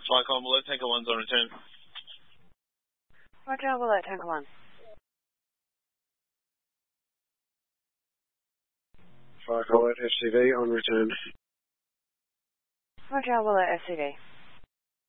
Flycom Below Tanker 1's on return. Roger, Below Tanker 1. Flycom SCV on return. Roger, Below SCV.